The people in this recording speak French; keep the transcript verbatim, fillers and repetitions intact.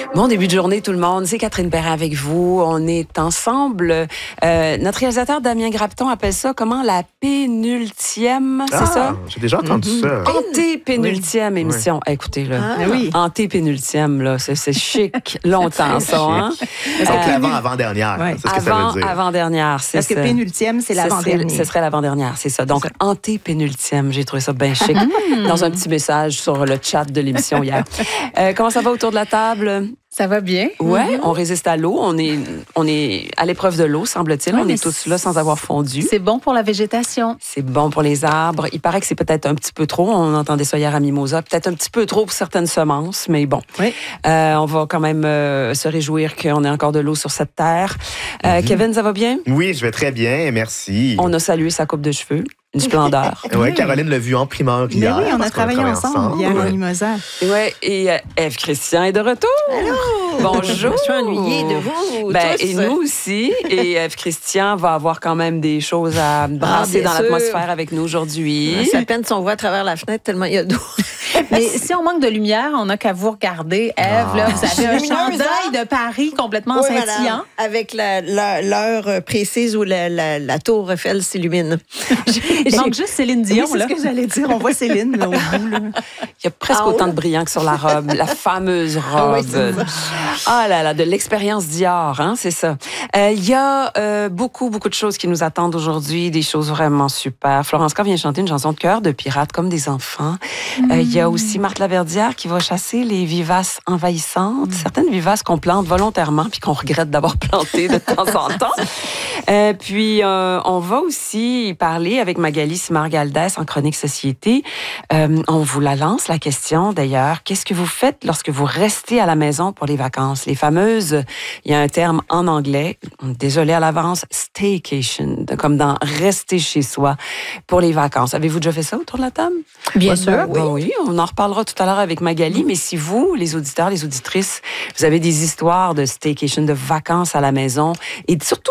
Bon début de journée tout le monde, c'est Catherine Perrin avec vous. On est ensemble. Euh, notre réalisateur Damien Grapton appelle ça comment la pénultième, c'est ah, ça? J'ai déjà entendu mm-hmm. ça. Antépénultième oui. émission. Oui. Écoutez, là, ah, oui. antépénultième, là, c'est, c'est chic, longtemps ça. Hein? Donc euh, l'avant, avant-dernière, ouais. c'est ce que avant, ça veut dire. Avant-dernière, c'est Parce ça. que pénultième, c'est l'avant-dernière. Ce serait l'avant-dernière, c'est ça. Donc, antépénultième, j'ai trouvé ça bien chic. Dans un petit message sur le chat de l'émission hier. Euh, comment ça va autour de la table? Ça va bien. Oui, mm-hmm. on résiste à l'eau. On est, on est à l'épreuve de l'eau, semble-t-il. Ouais, on est tous là sans avoir fondu. C'est bon pour la végétation. C'est bon pour les arbres. Il paraît que c'est peut-être un petit peu trop. On entendait ça hier à Mimosa. Peut-être un petit peu trop pour certaines semences, mais bon. Oui. Euh, on va quand même euh, se réjouir qu'on ait encore de l'eau sur cette terre. Euh, mm-hmm. Kevin, ça va bien? Oui, je vais très bien, merci. On a salué sa coupe de cheveux. Une splendeur. Oui, Caroline l'a vu en primeur hier. Mais oui, on a travaillé ensemble, ensemble hier à Mimosa. Oui, et euh, Ève Christian est de retour. Allô! Bonjour. Je suis ennuyée de vous ben, tous. Et nous aussi. Et Ève Christian va avoir quand même des choses à brasser ah, dans sûr. l'atmosphère avec nous aujourd'hui. Ouais, c'est à peine si on voit à travers la fenêtre tellement il y a d'eau. Mais si on manque de lumière, on n'a qu'à vous regarder. Ève, ah. là, vous avez un chandail de Paris complètement oui, scintillant. Madame, avec la, la, l'heure précise où la, la, la tour Eiffel s'illumine. Il manque juste Céline Dion. Oui, c'est là. ce que j'allais dire. On voit Céline là, au bout. Là. Il y a presque ah, autant ouais. de brillant que sur la robe. La fameuse robe. Ah, oui, ah là là, de l'expérience Dior, hein, c'est ça. Euh, il y a euh, beaucoup, beaucoup de choses qui nous attendent aujourd'hui, des choses vraiment super. Florence K vient chanter une chanson de cœur de pirates comme des enfants. Mm. Euh, il y a aussi Marthe Laverdière qui va chasser les vivaces envahissantes, mm. certaines vivaces qu'on plante volontairement puis qu'on regrette d'avoir plantées de temps en temps. Euh, puis, euh, on va aussi parler avec Magali Simard-Galdès en Chronique Société. Euh, on vous la lance, la question d'ailleurs. Qu'est-ce que vous faites lorsque vous restez à la maison pour les vacances? Les fameuses, il y a un terme en anglais, désolé à l'avance, staycation, comme dans rester chez soi pour les vacances. Avez-vous déjà fait ça autour de la table? Bien ouais, sûr. Ben, oui. Ben oui, on en reparlera tout à l'heure avec Magali, mais si vous, les auditeurs, les auditrices, vous avez des histoires de staycation, de vacances à la maison et surtout